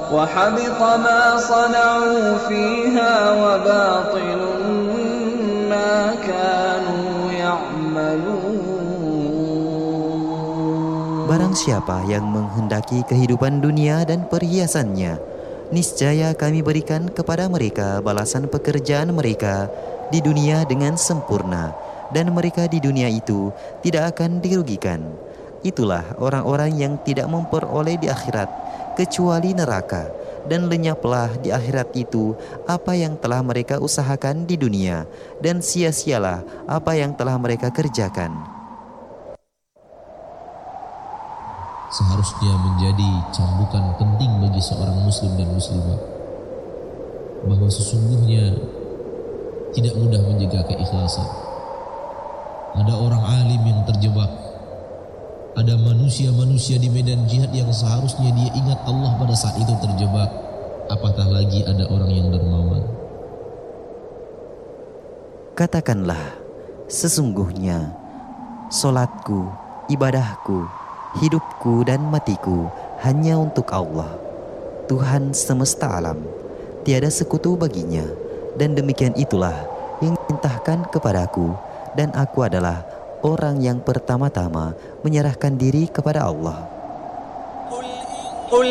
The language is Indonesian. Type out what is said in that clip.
وحبط ما صنعوا فيها وباطل ما كانوا يعملون. Barang siapa yang menghendaki kehidupan dunia dan perhiasannya, niscaya kami berikan kepada mereka balasan pekerjaan mereka di dunia dengan sempurna, dan mereka di dunia itu tidak akan dirugikan. Itulah orang-orang yang tidak memperoleh di akhirat kecuali neraka, dan lenyaplah di akhirat itu apa yang telah mereka usahakan di dunia, dan sia-sialah apa yang telah mereka kerjakan. Seharusnya menjadi cambukan penting bagi seorang muslim dan muslimah bahwa sesungguhnya tidak mudah menjaga keikhlasan. Ada orang alim yang terjebak, ada manusia-manusia di medan jihad yang seharusnya dia ingat Allah pada saat itu terjebak, apatah lagi ada orang yang dermawan. Katakanlah, sesungguhnya solatku, ibadahku, hidupku dan matiku hanya untuk Allah, Tuhan semesta alam. Tiada sekutu baginya, dan demikian itulah yang diperintahkan kepadaku, dan aku adalah orang yang pertama-tama menyerahkan diri kepada Allah.